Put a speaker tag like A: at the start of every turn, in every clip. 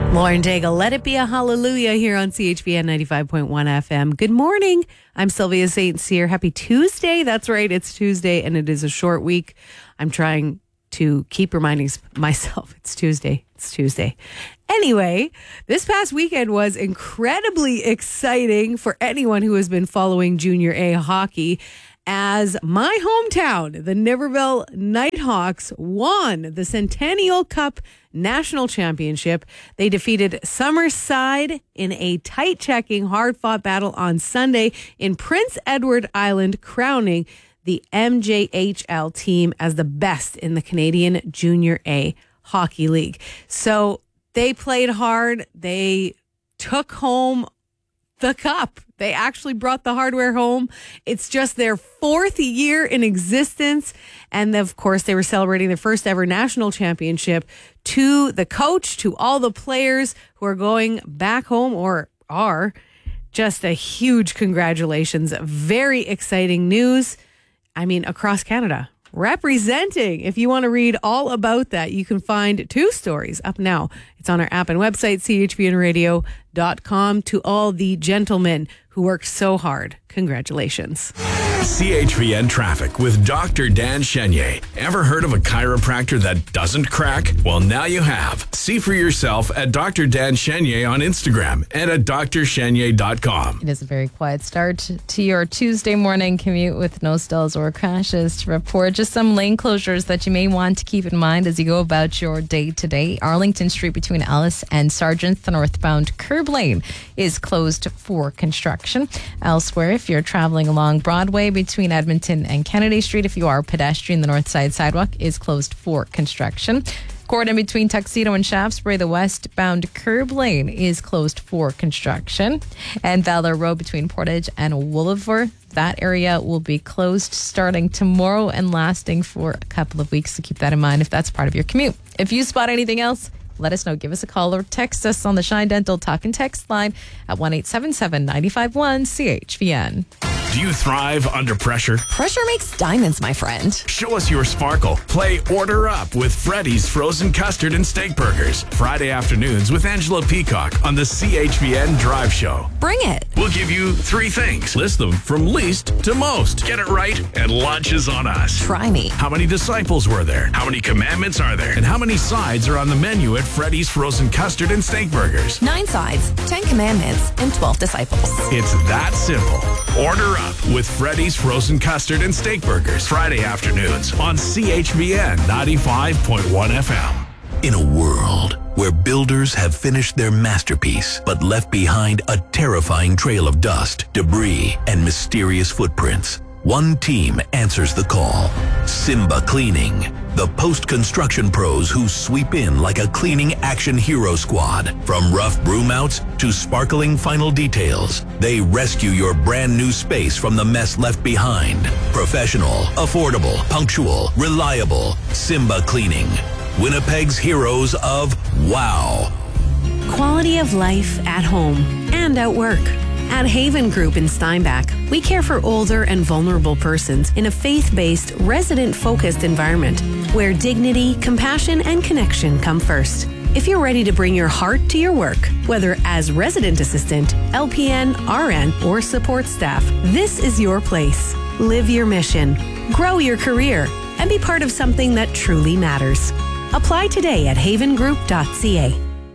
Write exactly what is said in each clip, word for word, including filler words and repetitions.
A: Lauren Daigle, Let It Be a Hallelujah here on C H V N ninety-five point one F M. Good morning. I'm Sylvia Saint Cyr. Happy Tuesday. That's right. It's Tuesday and it is a short week. I'm trying to keep reminding myself it's Tuesday. It's Tuesday. Anyway, this past weekend was incredibly exciting for anyone who has been following Junior A hockey, as my hometown, the Niverville Nighthawks, won the Centennial Cup National Championship. They defeated Summerside in a tight-checking, hard-fought battle on Sunday in Prince Edward Island, crowning the M J H L team as the best in the Canadian Junior A Hockey League. So they played hard. They took home the cup. They actually brought the hardware home. It's just their fourth year in existence. And of course, they were celebrating their first ever national championship. To the coach, to all the players who are going back home or are, just a huge congratulations. Very exciting news. I mean, across Canada. Representing. If you want to read all about that, you can find two stories up now. It's on our app and website, c h v n radio dot com. To all the gentlemen who worked so hard, congratulations.
B: C H V N Traffic with Doctor Dan Chenier. Ever heard of a chiropractor that doesn't crack? Well, now you have. See for yourself at Doctor Dan Chenier on Instagram and at d r chenier dot com.
C: It is a very quiet start to your Tuesday morning commute with no stalls or crashes to report. Just some lane closures that you may want to keep in mind as you go about your day today. Arlington Street between Ellis and Sargent, the northbound curb lane is closed for construction. Elsewhere, if you're traveling along Broadway between Edmonton and Kennedy Street, if you are a pedestrian, the north side sidewalk is closed for construction. Gordon between Tuxedo and Shaftesbury, the westbound curb lane is closed for construction. And Valor Road between Portage and Wolliver, that area will be closed starting tomorrow and lasting for a couple of weeks. So keep that in mind if that's part of your commute. If you spot anything else, let us know. Give us a call or text us on the Shine Dental Talk and Text line at one eight seven seven, nine five one, C H V N.
B: Do you thrive under pressure?
D: Pressure makes diamonds, my friend.
B: Show us your sparkle. Play Order Up with Freddy's Frozen Custard and Steak Burgers. Friday afternoons with Angela Peacock on the C H V N Drive Show.
D: Bring it.
B: We'll give you three things. List them from least to most. Get it right and lunch is on us.
D: Try me.
B: How many disciples were there? How many commandments are there? And how many sides are on the menu at Freddy's Frozen Custard and Steak Burgers?
D: Nine sides, ten commandments, and twelve disciples.
B: It's that simple. Order up with Freddy's Frozen Custard and Steak Burgers. Friday afternoons on C H V N ninety-five point one F M.
E: In a world where builders have finished their masterpiece but left behind a terrifying trail of dust, debris, and mysterious footprints, one team answers the call. Simba Cleaning. The post-construction pros who sweep in like a cleaning action hero squad. From rough broom-outs to sparkling final details, they rescue your brand new space from the mess left behind. Professional, affordable, punctual, reliable. Simba Cleaning. Winnipeg's heroes of wow.
A: Quality of life at home and at work. At Haven Group in Steinbach, we care for older and vulnerable persons in a faith-based, resident-focused environment where dignity, compassion, and connection come first. If you're ready to bring your heart to your work, whether as resident assistant, L P N, R N, or support staff, this is your place. Live your mission, grow your career, and be part of something that truly matters. Apply today at haven group dot c a.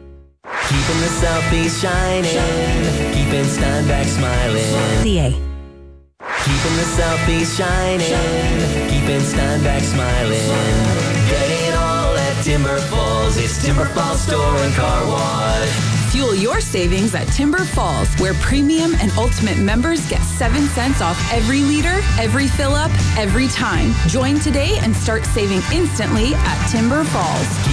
F: Keeping the Southeast shining, shining. Keeping Steinbach smiling.
A: C A.
F: Keeping the Southeast shining, shining. Keeping Steinbach smiling. Get it all at Timber Falls. It's Timber Falls Store and Car Wash.
G: Fuel your savings at Timber Falls, where premium and ultimate members get seven cents off every liter, every fill up, every time. Join today and start saving instantly at Timber Falls.